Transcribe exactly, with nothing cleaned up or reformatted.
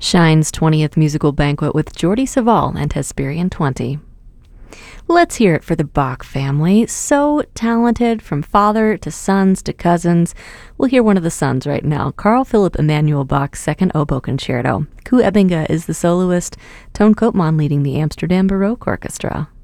Shine's twentieth musical banquet with Jordi Savall and Hesperian twenty. Let's hear it for the Bach family. So talented, from father to sons to cousins. We'll hear one of the sons right now, Carl Philipp Emanuel Bach's Second Oboe Concerto. Koe Ebbinga is the soloist, Toon Koopman leading the Amsterdam Baroque Orchestra.